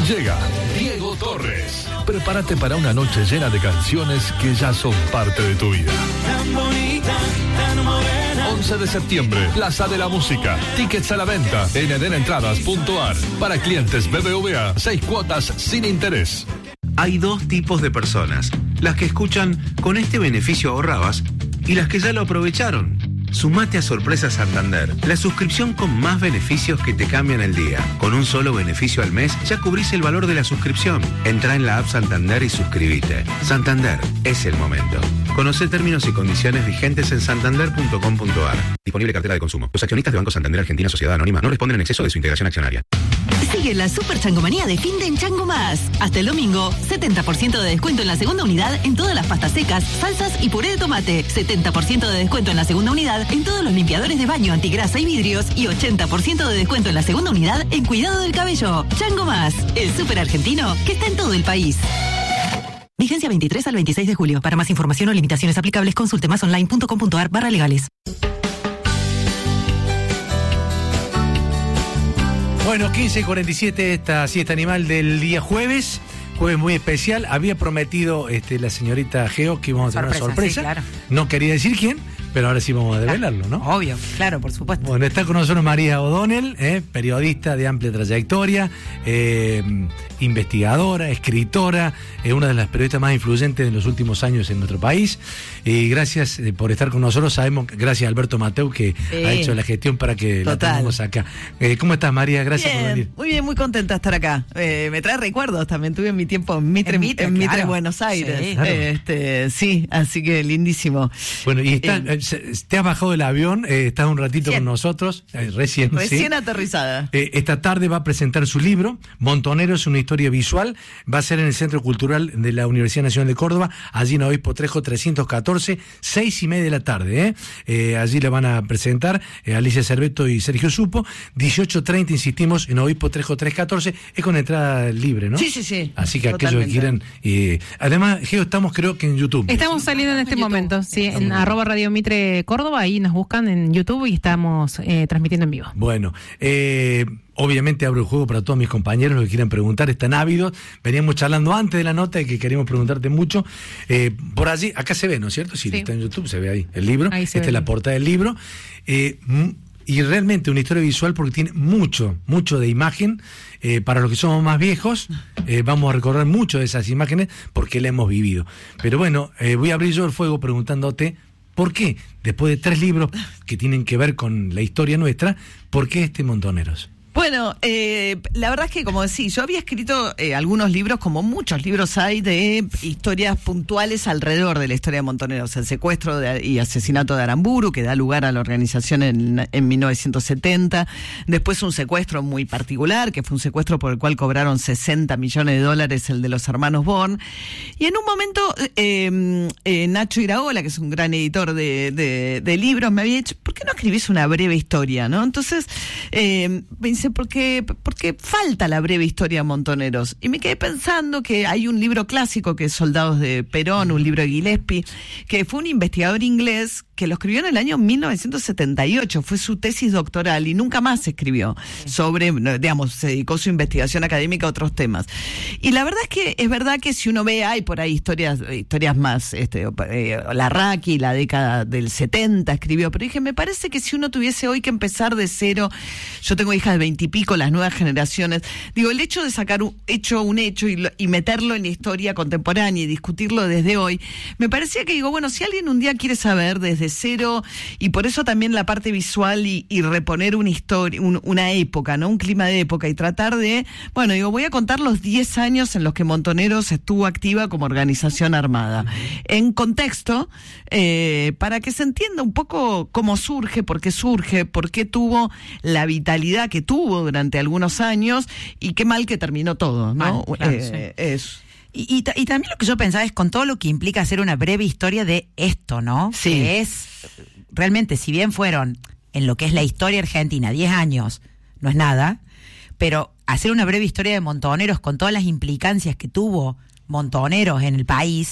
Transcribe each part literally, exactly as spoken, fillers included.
Llega Diego Torres. Prepárate para una noche llena de canciones que ya son parte de tu vida. Tan bonita, tan morena. once de septiembre, Plaza de la Música. Tickets a la venta en eden entradas punto a r. Para clientes B B V A, seis cuotas sin interés. Hay dos tipos de personas. Las que escuchan "con este beneficio ahorrabas" y las que ya lo aprovecharon. Sumate a Sorpresa Santander, la suscripción con más beneficios que te cambian el día. Con un solo beneficio al mes ya cubrís el valor de la suscripción. Entrá en la app Santander y suscríbete. Santander, es el momento. Conocé términos y condiciones vigentes en santander punto com punto a r. Disponible cartera de consumo. Los accionistas de Banco Santander Argentina Sociedad Anónima no responden en exceso de su integración accionaria. Sigue la super changomanía de fin de en Chango Más. Hasta el domingo, setenta por ciento de descuento en la segunda unidad en todas las pastas secas, salsas y puré de tomate. setenta por ciento de descuento en la segunda unidad en todos los limpiadores de baño, antigrasa y vidrios. Y ochenta por ciento de descuento en la segunda unidad en cuidado del cabello. Chango Más, el súper argentino que está en todo el país. Vigencia veintitrés al veintiséis de julio. Para más información o limitaciones aplicables, consulte más online punto com punto a r barra legales. Bueno, quince y cuarenta y siete, esta siesta animal del día jueves. Jueves muy especial. Había prometido este, la señorita Geo que íbamos a tener Sorpresa, una sorpresa. sí, claro. No quería decir quién, pero ahora sí vamos a develarlo, ¿no? Obvio, claro, por supuesto. Bueno, está con nosotros María O'Donnell, eh, periodista de amplia trayectoria, eh, investigadora, escritora, eh, una de las periodistas más influyentes de los últimos años en nuestro país. Y gracias eh, por estar con nosotros. Sabemos, gracias a Alberto Mateu, que Sí. ha hecho la gestión para que Total. la tengamos acá. Eh, ¿Cómo estás, María? Gracias Bien, por venir. muy bien, muy contenta de estar acá. Eh, me trae recuerdos también. Tuve mi tiempo en Mitre, En Mitre, en Mitre, claro. Buenos Aires. Sí. Claro. Este, sí, así que lindísimo. Bueno, y está, Eh, eh, se- te has bajado del avión, eh, estás un ratito Recién. con nosotros, eh, recién. Recién sí. aterrizada. Eh, esta tarde va a presentar su libro, Montoneros, una historia visual. Va a ser en el Centro Cultural de la Universidad Nacional de Córdoba, allí en Obispo Trejo trescientos catorce, seis y media de la tarde. ¿eh? Eh, allí le van a presentar eh, Alicia Cerveto y Sergio Supo. dieciocho treinta, insistimos, en Obispo Trejo trescientos catorce. Es con entrada libre, ¿no? Sí, sí, sí. Así que aquellos que Totalmente. quieran. Eh, además, Geo, estamos creo que en YouTube. Estamos saliendo en este momento, sí, en arroba Radio Mitre Córdoba, ahí nos buscan en YouTube y estamos eh, transmitiendo en vivo. Bueno, eh, obviamente abro el juego para todos mis compañeros, los que quieran preguntar, están ávidos. Veníamos charlando antes de la nota de que queríamos preguntarte mucho. Eh, por allí, acá se ve, ¿no es cierto? Si Sí. está en YouTube, se ve ahí el libro. Ahí se Esta ve es la el- portada del libro. Eh, mm, y realmente una historia visual porque tiene mucho, mucho de imagen. Eh, para los que somos más viejos, eh, vamos a recorrer mucho de esas imágenes porque la hemos vivido. Pero bueno, eh, voy a abrir yo el fuego preguntándote, ¿por qué, después de tres libros que tienen que ver con la historia nuestra, por qué este Montoneros? Bueno, eh, la verdad es que, como decís, yo había escrito eh, algunos libros, como muchos libros hay, de historias puntuales alrededor de la historia de Montoneros. El secuestro de- y asesinato de Aramburu, que da lugar a la organización en, en mil novecientos setenta. Después un secuestro muy particular, que fue un secuestro por el cual cobraron sesenta millones de dólares, el de los hermanos Born. Y en un momento, eh, eh, Nacho Iraola, que es un gran editor de, de, de libros, me había dicho, ¿por qué no escribís una breve historia, no? Entonces, eh, me dice, porque, porque falta la breve historia de Montoneros. Y me quedé pensando que hay un libro clásico que es Soldados de Perón, un libro de Gillespie, que fue un investigador inglés que lo escribió en el año mil novecientos setenta y ocho, fue su tesis doctoral y nunca más escribió sobre, digamos, se dedicó su investigación académica a otros temas. Y la verdad es que es verdad que si uno ve, hay por ahí historias, historias más, este, eh, Larraqui, la década del setenta escribió, pero dije, me parece que si uno tuviese hoy que empezar de cero, yo tengo hijas de veintipico, las nuevas generaciones, digo, el hecho de sacar un hecho, un hecho y, lo, y meterlo en la historia contemporánea y discutirlo desde hoy, me parecía que digo, bueno, si alguien un día quiere saber desde cero, y por eso también la parte visual y, y reponer una historia, un, una época, ¿no? Un clima de época y tratar de, bueno, digo, voy a contar los diez años en los que Montoneros estuvo activa como organización armada. En contexto, eh, para que se entienda un poco cómo surge, por qué surge, por qué tuvo la vitalidad que tuvo durante algunos años y qué mal que terminó todo, ¿no? Mal, claro, eh, sí. es... Y, y, ta- y también lo que yo pensaba es con todo lo que implica hacer una breve historia de esto, ¿no? Sí. Que es, realmente, si bien fueron en lo que es la historia argentina, diez años, no es nada, pero hacer una breve historia de Montoneros con todas las implicancias que tuvo Montoneros en el país,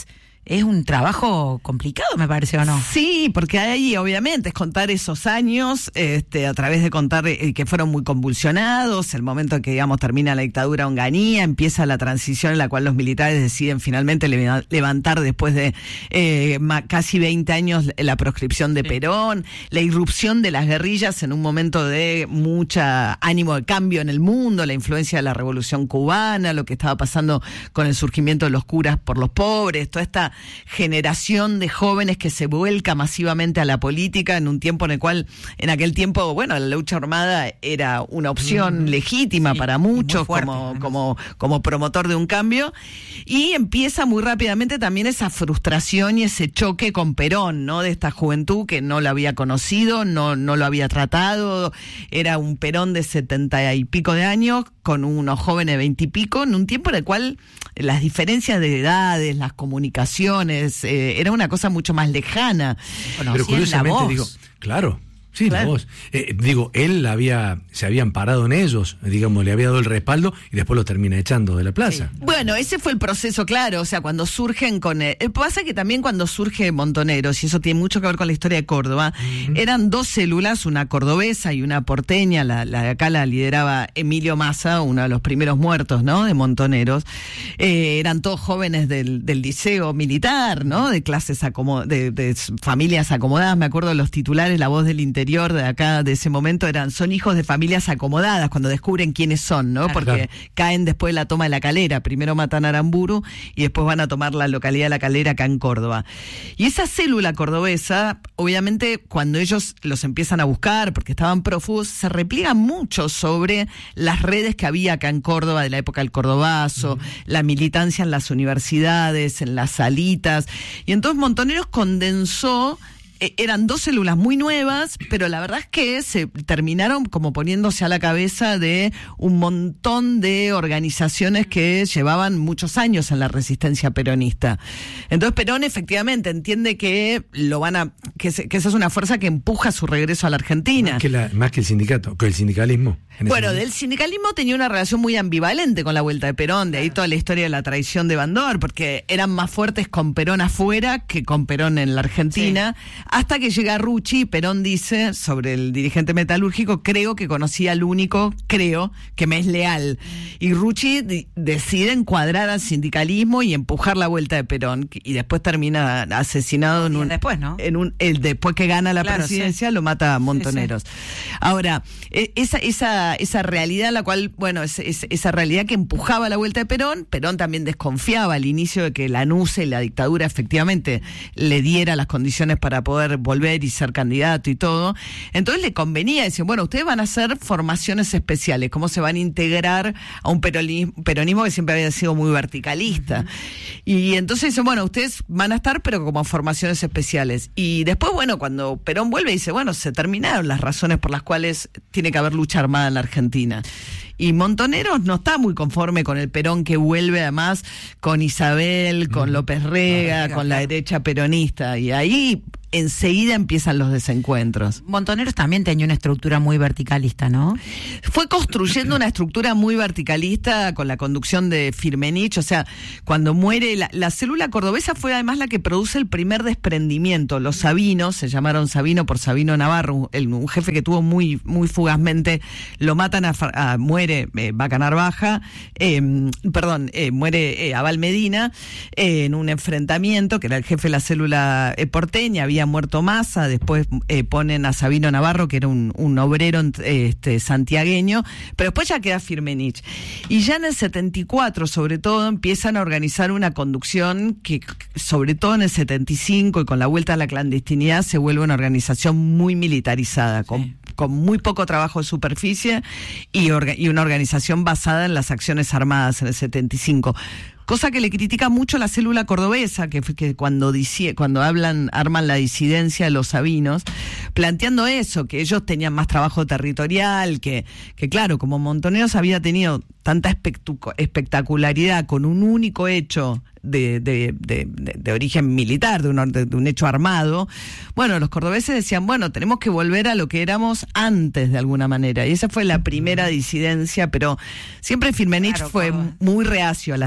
es un trabajo complicado, me parece, ¿o no? Sí, porque ahí obviamente es contar esos años, este, a través de contar eh, que fueron muy convulsionados, el momento en que, digamos, termina la dictadura Onganía, empieza la transición en la cual los militares deciden finalmente le- levantar después de eh, ma- casi veinte años la proscripción de Perón, la irrupción de las guerrillas en un momento de mucha ánimo de cambio en el mundo, la influencia de la Revolución Cubana, lo que estaba pasando con el surgimiento de los curas por los pobres, toda esta generación de jóvenes que se vuelca masivamente a la política en un tiempo en el cual, en aquel tiempo, bueno, la lucha armada era una opción mm, legítima sí, para muchos fuerte, como, como, como promotor de un cambio, y empieza muy rápidamente también esa frustración y ese choque con Perón, ¿no? De esta juventud que no lo había conocido, no, no lo había tratado, era un Perón de setenta y pico de años, con unos jóvenes de veinte y pico, en un tiempo en el cual las diferencias de edades, las comunicaciones, eh, era una cosa mucho más lejana. Bueno, pero curiosamente la digo, claro, sí, claro. la voz. Eh, digo, él había, se habían parado en ellos, digamos, le había dado el respaldo y después lo termina echando de la plaza. Sí. Bueno, ese fue el proceso, claro, o sea, cuando surgen con... Eh, pasa que también cuando surge Montoneros, y eso tiene mucho que ver con la historia de Córdoba, uh-huh. eran dos células, una cordobesa y una porteña, la, la de acá la lideraba Emilio Massa, uno de los primeros muertos, ¿no?, de Montoneros. Eh, eran todos jóvenes del, del liceo militar, ¿no?, de clases acomodadas, de, de familias acomodadas, me acuerdo de los titulares, La Voz del Interior, de acá, de ese momento, eran son hijos de familias acomodadas, cuando descubren quiénes son, ¿no? Porque claro. caen después de la toma de La Calera, primero matan a Aramburu y después van a tomar la localidad de La Calera acá en Córdoba. Y esa célula cordobesa, obviamente, cuando ellos los empiezan a buscar, porque estaban prófugos, se repliegan mucho sobre las redes que había acá en Córdoba de la época del Cordobazo, uh-huh. la militancia en las universidades, en las salitas, y entonces Montoneros condensó. Eran dos células muy nuevas, pero la verdad es que se terminaron como poniéndose a la cabeza de un montón de organizaciones que llevaban muchos años en la resistencia peronista. Entonces Perón efectivamente entiende que lo van a, que, se, que esa es una fuerza que empuja su regreso a la Argentina. Más que, la, más que el sindicato, que el sindicalismo. Bueno, del sindicalismo tenía una relación muy ambivalente con la vuelta de Perón, de ahí toda la historia de la traición de Bandor, porque eran más fuertes con Perón afuera que con Perón en la Argentina. Sí. Hasta que llega Rucci, Perón dice sobre el dirigente metalúrgico, creo que conocí al único, creo, que me es leal. Y Rucci d- decide encuadrar al sindicalismo y empujar la vuelta de Perón, y después termina asesinado en un... después, ¿no? En un, el, después que gana la claro, presidencia, sí. lo mata a Montoneros. Sí, sí. Ahora, esa, esa, esa realidad, la cual, bueno, es, es, esa realidad que empujaba la vuelta de Perón, Perón también desconfiaba al inicio de que la N U C E y la dictadura efectivamente le diera las condiciones para poder volver y ser candidato y todo. Entonces le convenía decir, bueno, ustedes van a hacer formaciones especiales, cómo se van a integrar a un peronismo, peronismo que siempre había sido muy verticalista. Uh-huh. Y entonces dice, bueno, ustedes van a estar, pero como formaciones especiales. Y después, bueno, cuando Perón vuelve, dice, bueno, se terminaron las razones por las cuales tiene que haber lucha armada en la Argentina. Y Montoneros no está muy conforme con el Perón que vuelve, además, con Isabel, con López Rega, con la derecha peronista. Y ahí enseguida empiezan los desencuentros. Montoneros también tenía una estructura muy verticalista, ¿no? Fue construyendo una estructura muy verticalista con la conducción de Firmenich, o sea, cuando muere, la, la célula cordobesa fue además la que produce el primer desprendimiento. Los Sabinos, se llamaron Sabino por Sabino Navarro, el, un jefe que tuvo muy, muy fugazmente, lo matan a, a muere eh, Vaca Narvaja, eh, perdón, eh, muere eh, Abal Medina, eh, en un enfrentamiento, que era el jefe de la célula eh, porteña, había muerto Massa, después eh, ponen a Sabino Navarro, que era un, un obrero este, santiagueño, pero después ya queda Firmenich. Y ya en el setenta y cuatro, sobre todo, empiezan a organizar una conducción que, sobre todo en el setenta y cinco y con la vuelta a la clandestinidad, se vuelve una organización muy militarizada, con, sí. con muy poco trabajo de superficie y, orga, y una organización basada en las acciones armadas en el setenta y cinco. Cosa que le critica mucho la célula cordobesa, que, que cuando, dici- cuando hablan, arman la disidencia de los sabinos, planteando eso, que ellos tenían más trabajo territorial, que, que claro, como Montoneros había tenido tanta espectu- espectacularidad con un único hecho de, de, de, de, de origen militar, de un, de, de un hecho armado, bueno, los cordobeses decían, bueno, tenemos que volver a lo que éramos antes de alguna manera, y esa fue la primera disidencia, pero siempre Firmenich claro, fue como... muy reacio a las disidencias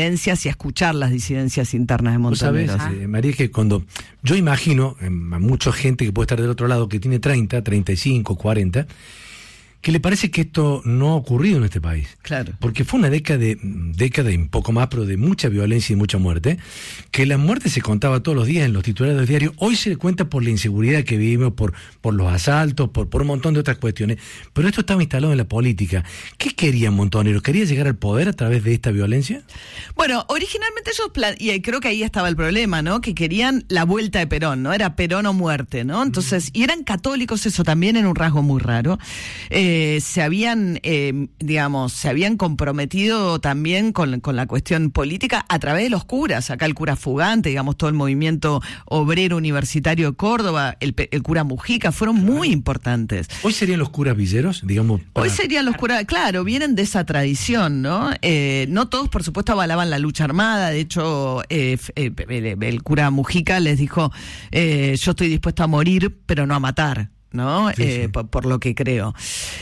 disidencias y a escuchar las disidencias internas de Montoneros. ¿Vos sabés, eh, María, que cuando yo imagino eh, a mucha gente que puede estar del otro lado, que tiene treinta, treinta y cinco, cuarenta, que le parece que esto no ha ocurrido en este país. Claro. Porque fue una década, de, década y un poco más, pero de mucha violencia y mucha muerte, que la muerte se contaba todos los días en los titulares del diario. Hoy se cuenta por la inseguridad que vivimos, por, por los asaltos, por, por un montón de otras cuestiones, pero esto estaba instalado en la política. ¿Qué querían Montoneros? ¿Quería llegar al poder a través de esta violencia? Bueno, originalmente ellos, plan- y creo que ahí estaba el problema, ¿no? Que querían la vuelta de Perón, ¿no? Era Perón o muerte, ¿no? Entonces, y eran católicos, eso también era un rasgo muy raro. Eh, se habían, eh, digamos, se habían comprometido también con, con la cuestión política a través de los curas, acá el cura Fugante, digamos, todo el movimiento obrero universitario de Córdoba, el, el cura Mujica, fueron muy importantes. ¿Hoy serían los curas villeros, digamos? Para... Hoy serían los curas, claro, vienen de esa tradición, ¿no? Eh, no todos, por supuesto, avalaban la lucha armada, de hecho, eh, eh, el, el cura Mujica les dijo, eh, yo estoy dispuesto a morir, pero no a matar. ¿no? Sí, eh, sí. Por, por lo que creo.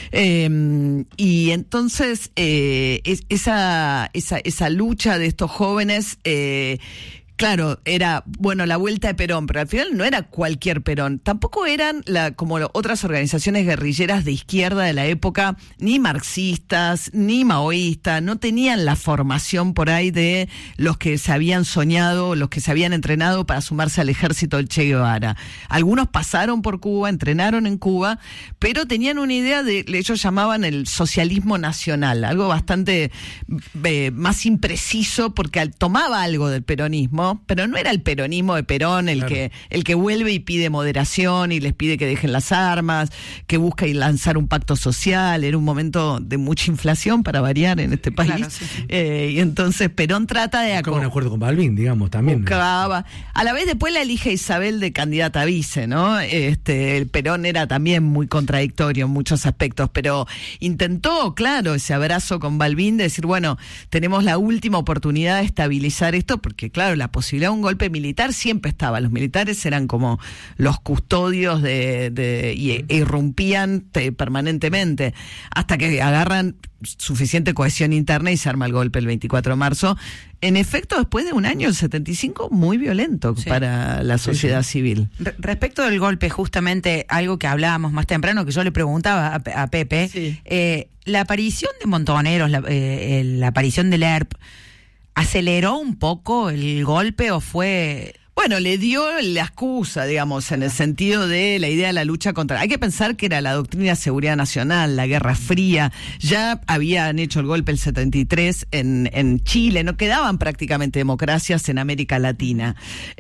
Eh, y entonces, eh, es, esa, esa, esa lucha de estos jóvenes, eh, claro, era, bueno, la vuelta de Perón, pero al final no era cualquier Perón. Tampoco eran, la, como lo, otras organizaciones guerrilleras de izquierda de la época, ni marxistas, ni maoístas, no tenían la formación por ahí de los que se habían soñado, los que se habían entrenado para sumarse al ejército del Che Guevara. Algunos pasaron por Cuba, entrenaron en Cuba, pero tenían una idea de, ellos llamaban el socialismo nacional, algo bastante eh, más impreciso, porque tomaba algo del peronismo, pero no era el peronismo de Perón el claro. que el que vuelve y pide moderación y les pide que dejen las armas, que busca y lanzar un pacto social. Era un momento de mucha inflación, para variar, en este país. Claro, sí, sí. Eh, y entonces Perón trata de... Como un acuerdo con Balbín, digamos, también. Buscaba. A la vez después la elige Isabel de candidata a vice, ¿no? Este, el Perón era también muy contradictorio en muchos aspectos, pero intentó, claro, ese abrazo con Balbín de decir, bueno, tenemos la última oportunidad de estabilizar esto, porque claro, la posibilidad de un golpe militar siempre estaba. Los militares eran como los custodios de, de y e irrumpían te, permanentemente, hasta que agarran suficiente cohesión interna y se arma el golpe el veinticuatro de marzo. En efecto, después de un año, el setenta y cinco, muy violento sí. para la sociedad sí, sí. civil. Re respecto del golpe, justamente algo que hablábamos más temprano, que yo le preguntaba a, a Pepe, sí. eh, la aparición de Montoneros, la, eh, la aparición del E R P, ¿aceleró un poco el golpe o fue...? Bueno, le dio la excusa, digamos, en el sentido de la idea de la lucha contra... Hay que pensar que era la doctrina de seguridad nacional, la Guerra Fría. Ya habían hecho el golpe el setenta y tres en, en Chile. No quedaban prácticamente democracias en América Latina.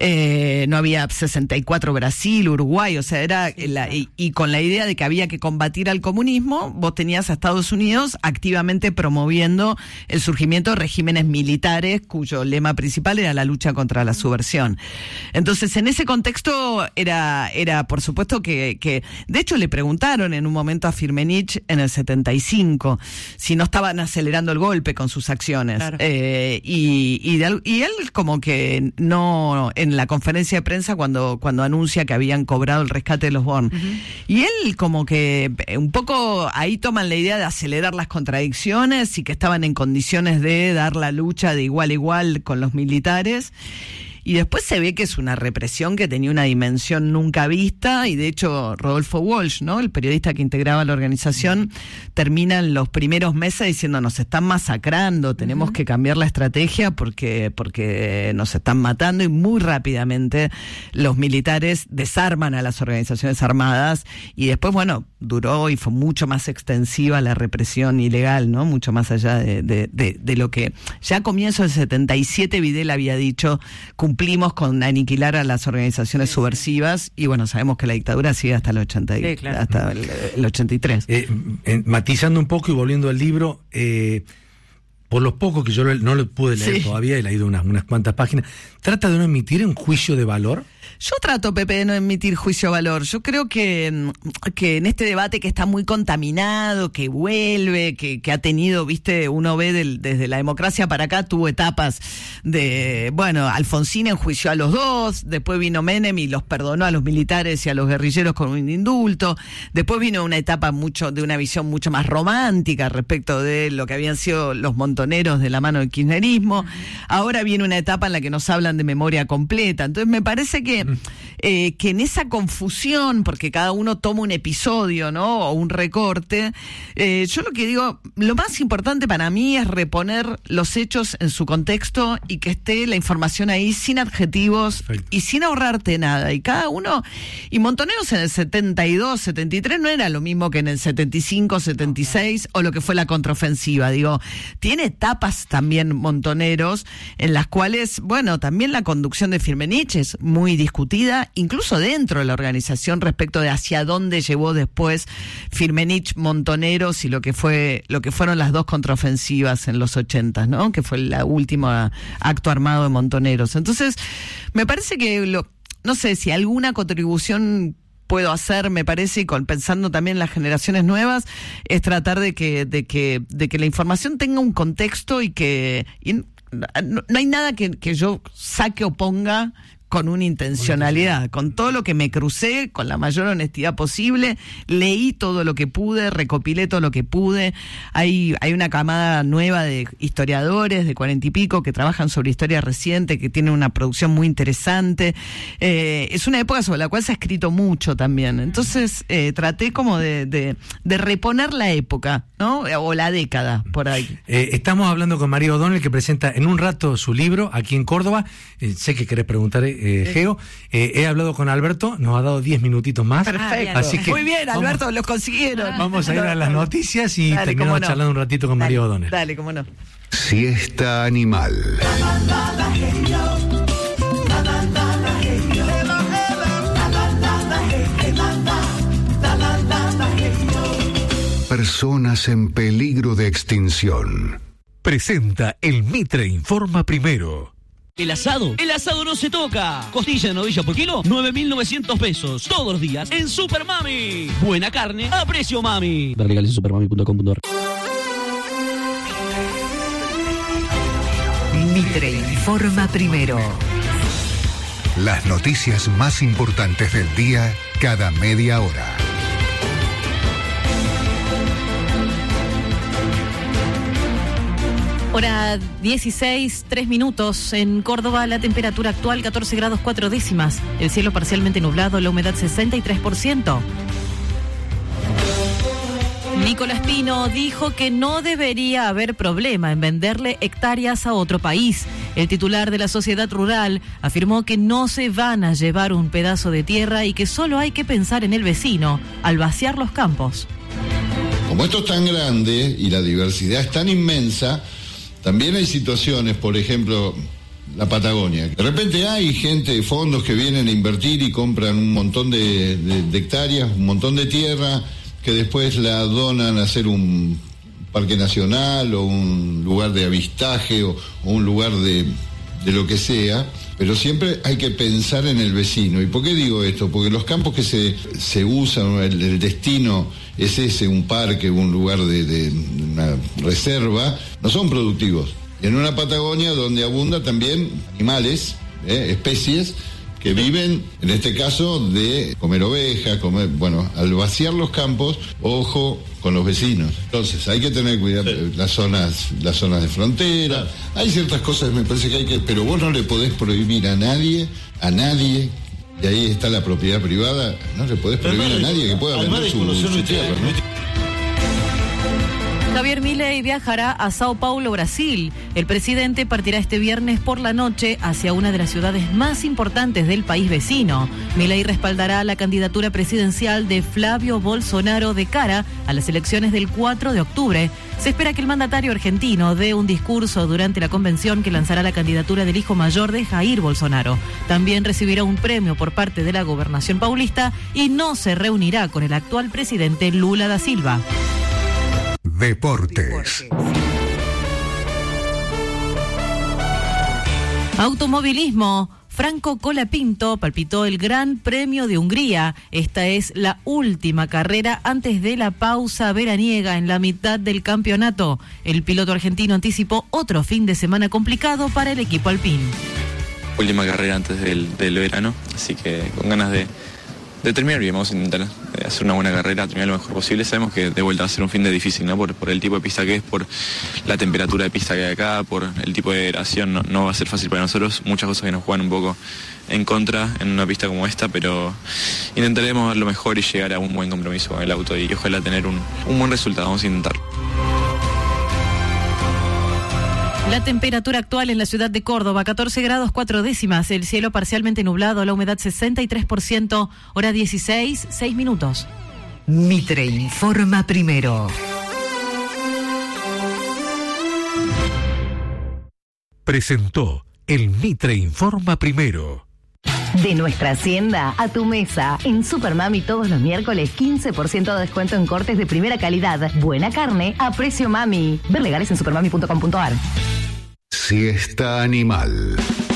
Eh, no había sesenta y cuatro Brasil, Uruguay, o sea, era... La, y, y con la idea de que había que combatir al comunismo, vos tenías a Estados Unidos activamente promoviendo el surgimiento de regímenes militares cuyo lema principal era la lucha contra la subversión. Entonces, en ese contexto era, era por supuesto que, que, de hecho le preguntaron en un momento a Firmenich en el setenta y cinco si no estaban acelerando el golpe con sus acciones. Claro. Eh, y, y, de, y él como que no, en la conferencia de prensa cuando, cuando anuncia que habían cobrado el rescate de los Born. Uh-huh. Y él como que un poco ahí toman la idea de acelerar las contradicciones y que estaban en condiciones de dar la lucha de igual a igual con los militares. Y después se ve que es una represión que tenía una dimensión nunca vista, y de hecho Rodolfo Walsh, ¿no?, el periodista que integraba la organización, termina en los primeros meses diciendo: nos están masacrando, tenemos uh-huh. que cambiar la estrategia porque, porque nos están matando. Y muy rápidamente los militares desarman a las organizaciones armadas, y después, bueno, duró y fue mucho más extensiva la represión ilegal, ¿no?, mucho más allá de, de, de, de lo que ya a comienzo del setenta y siete Videla había dicho: cumplimos con aniquilar a las organizaciones sí, subversivas, sí. y bueno, sabemos que la dictadura sigue hasta el ochenta, sí, claro. hasta el, el ochenta y tres. Eh, eh, matizando un poco y volviendo al libro, eh, por lo poco que yo no lo pude leer sí. todavía, he leído unas, unas cuantas páginas, ¿trata de no emitir un juicio de valor? Yo trato, Pepe, de no emitir juicio de valor. Yo creo que, que en este debate que está muy contaminado, que vuelve, que, que ha tenido, viste, uno ve del, desde la democracia para acá, tuvo etapas de, bueno, Alfonsín enjuició a los dos, después vino Menem y los perdonó a los militares y a los guerrilleros con un indulto, después vino una etapa mucho de una visión mucho más romántica respecto de lo que habían sido los montoneros de la mano del kirchnerismo, ahora viene una etapa en la que nos hablan de memoria completa. Entonces me parece que Eh, que en esa confusión, porque cada uno toma un episodio, ¿no? O un recorte, eh, yo lo que digo, lo más importante para mí es reponer los hechos en su contexto y que esté la información ahí sin adjetivos. Perfecto. Y sin ahorrarte nada. Y cada uno, y Montoneros en el setenta y dos, setenta y tres no era lo mismo que en el setenta y cinco, setenta y seis o lo que fue la contraofensiva. Digo, tiene etapas también Montoneros en las cuales, bueno, también la conducción de Firmenich es muy discutida, incluso dentro de la organización respecto de hacia dónde llevó después Firmenich Montoneros y lo que fue lo que fueron las dos contraofensivas en los ochentas, ¿no? Que fue el último acto armado de Montoneros. Entonces, me parece que lo, no sé si alguna contribución puedo hacer, me parece, y con, pensando también en las generaciones nuevas, es tratar de que de que de que la información tenga un contexto y que y no, no hay nada que, que yo saque o ponga con una intencionalidad, con todo lo que me crucé, con la mayor honestidad posible, leí todo lo que pude, recopilé todo lo que pude. Hay, hay una camada nueva de historiadores de cuarenta y pico que trabajan sobre historia reciente, que tienen una producción muy interesante. Eh, es una época sobre la cual se ha escrito mucho también. Entonces, eh, traté como de, de, de reponer la época, ¿no? O la década, por ahí. Eh, estamos hablando con María O'Donnell, que presenta en un rato su libro aquí en Córdoba. Eh, sé que querés preguntar, eh, Geo. Eh, he hablado con Alberto, nos ha dado diez minutitos más. Perfecto. Así que muy bien, Alberto, vamos, los consiguieron. Vamos a ir a las noticias y dale, terminamos no. charlando un ratito con dale, María O'Donnell. Dale, cómo no. Siesta animal. Personas en peligro de extinción. Presenta el Mitre Informa Primero. El asado, el asado no se toca. Costilla de novilla por kilo, nueve mil novecientos pesos. Todos los días en Super Mami. Buena carne a precio mami. Ver legales en supermami punto com punto a r. Mitre Informa Primero. Las noticias más importantes del día cada media hora. Hora dieciséis, tres minutos. En Córdoba, la temperatura actual catorce grados cuatro décimas. El cielo parcialmente nublado, la humedad sesenta y tres por ciento. Nicolás Pino dijo que no debería haber problema en venderle hectáreas a otro país. El titular de la Sociedad Rural afirmó que no se van a llevar un pedazo de tierra y que solo hay que pensar en el vecino al vaciar los campos. Como esto es tan grande y la diversidad es tan inmensa, también hay situaciones, por ejemplo, la Patagonia. De repente hay gente, fondos que vienen a invertir y compran un montón de, de, de hectáreas, un montón de tierra, que después la donan a hacer un parque nacional o un lugar de avistaje o, o un lugar de, de lo que sea, pero siempre hay que pensar en el vecino. ¿Y por qué digo esto? Porque los campos que se, se usan, el, el destino es ese, un parque, un lugar de, de una reserva, no son productivos. Y en una Patagonia donde abunda también animales, eh, especies, que viven, en este caso, de comer ovejas, comer, bueno, al vaciar los campos, ojo con los vecinos. Entonces, hay que tener cuidado, sí. las zonas, las zonas de frontera, hay ciertas cosas, me parece que hay que, pero vos no le podés prohibir a nadie, a nadie, y ahí está la propiedad privada, no le podés prohibir a nadie que pueda vender su, su tierra, ¿no? Javier Milei viajará a Sao Paulo, Brasil. El presidente partirá este viernes por la noche hacia una de las ciudades más importantes del país vecino. Milei respaldará la candidatura presidencial de Flavio Bolsonaro de cara a las elecciones del cuatro de octubre. Se espera que el mandatario argentino dé un discurso durante la convención que lanzará la candidatura del hijo mayor de Jair Bolsonaro. También recibirá un premio por parte de la gobernación paulista y no se reunirá con el actual presidente Lula da Silva. Deportes. Automovilismo. Franco Colapinto palpitó el Gran Premio de Hungría. Esta es la última carrera antes de la pausa veraniega en la mitad del campeonato. El piloto argentino anticipó otro fin de semana complicado para el equipo Alpine. Última carrera antes del, del verano, así que con ganas de, de terminar bien. Vamos a intentar hacer una buena carrera, terminar lo mejor posible. Sabemos que de vuelta va a ser un fin de difícil, ¿no? Por, por el tipo de pista que es, por la temperatura de pista que hay acá, por el tipo de gradación, no, no va a ser fácil para nosotros. Muchas cosas que nos juegan un poco en contra en una pista como esta, pero intentaremos dar lo mejor y llegar a un buen compromiso con el auto y ojalá tener un, un buen resultado. Vamos a intentarlo. La temperatura actual en la ciudad de Córdoba, catorce grados cuatro décimas, el cielo parcialmente nublado, la humedad sesenta y tres por ciento, hora dieciséis, seis minutos. Mitre informa primero. Presentó el Mitre informa primero. De nuestra hacienda a tu mesa. En Supermami todos los miércoles quince por ciento de descuento en cortes de primera calidad. Buena carne a precio mami. Ver legales en supermami punto com punto a r. Siesta animal.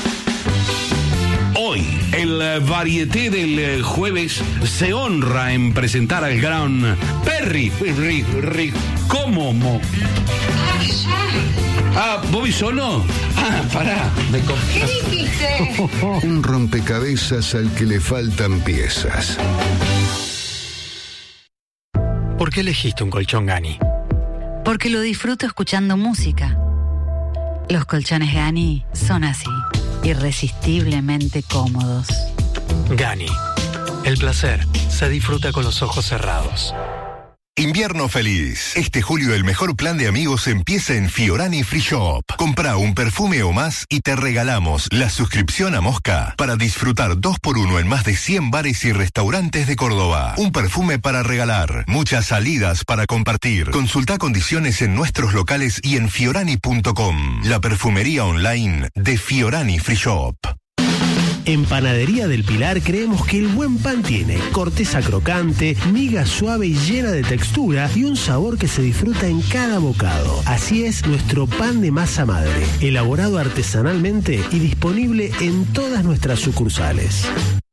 Hoy, el varieté del jueves se honra en presentar al gran Perry. Perry, Perry, ¿cómo? Mo? Ah, ¿vos vi solo? Ah, pará. Me co- ¿Qué dijiste? Un rompecabezas al que le faltan piezas. ¿Por qué elegiste un colchón Gani? Porque lo disfruto escuchando música. Los colchones Gani son así, irresistiblemente cómodos. Gani. El placer se disfruta con los ojos cerrados. Invierno feliz. Este julio el mejor plan de amigos empieza en Fiorani Free Shop. Comprá un perfume o más y te regalamos la suscripción a Mosca para disfrutar dos por uno en más de cien bares y restaurantes de Córdoba. Un perfume para regalar, muchas salidas para compartir. Consultá condiciones en nuestros locales y en fiorani punto com. La perfumería online de Fiorani Free Shop. En Panadería del Pilar creemos que el buen pan tiene corteza crocante, miga suave y llena de textura y un sabor que se disfruta en cada bocado. Así es nuestro pan de masa madre, elaborado artesanalmente y disponible en todas nuestras sucursales.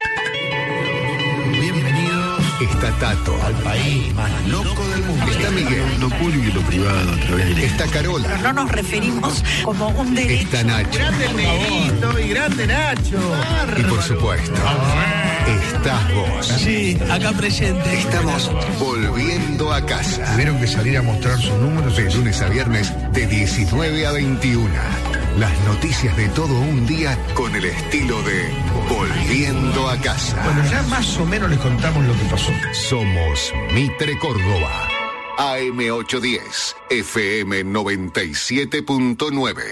Está Tato, al país más loco del mundo. Está Miguel, lo público y lo privado a través de... Está Carola. Pero no nos referimos como un derecho. Está Nacho. Grande el negrito y grande Nacho. Y por supuesto, estás vos. Sí, acá presente. Estamos volviendo a casa. Tuvieron que salir a mostrar sus números de lunes a viernes de diecinueve a veintiuna. Las noticias de todo un día con el estilo de Volviendo a casa. Bueno, ya más o menos les contamos lo que pasó. Somos Mitre Córdoba. A M ochocientos diez, F M noventa y siete punto nueve.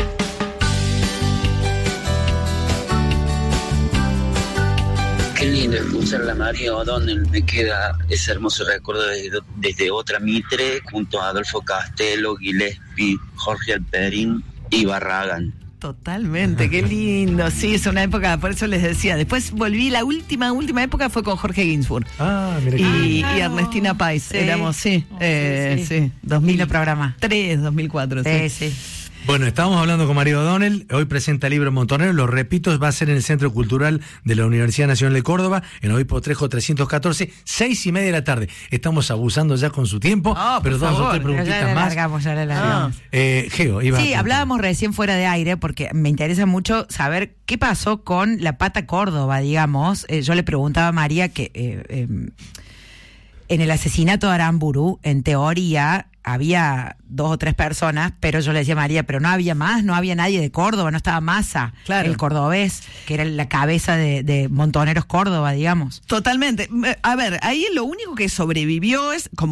Qué lindo escuchar a la María O'Donnell. Me queda ese hermoso recuerdo desde, desde otra Mitre, junto a Adolfo Castelo, Gillespie, Jorge Alperín y Barragán. Totalmente, qué lindo. Sí, es una época, por eso les decía. Después volví, la última, última época fue con Jorge Ginsburg. Ah, mira. Y, Ah, y Ernestina Pais. Sí. Éramos, sí, Oh, eh, sí, sí. sí. dos mil programa. tres, dos mil cuatro, Sí, sí. sí. Bueno, estábamos hablando con María O'Donnell, hoy presenta el libro Montonero, lo repito, va a ser en el Centro Cultural de la Universidad Nacional de Córdoba, en Obispo Trejo trescientos catorce, seis y media de la tarde. Estamos abusando ya con su tiempo, Oh, pero dos o tres ya preguntitas le más. largamos, ya le largamos. Eh, Geo, iba Sí, a... hablábamos recién fuera de aire porque me interesa mucho saber qué pasó con la pata Córdoba, digamos. Eh, yo le preguntaba a María que eh, eh, en el asesinato de Aramburu, en teoría, había dos o tres personas, pero yo le decía a María, pero no había más, no había nadie de Córdoba, no estaba Massa, Claro. el cordobés, que era la cabeza de, de Montoneros Córdoba, digamos. Totalmente. A ver, ahí lo único que sobrevivió es, como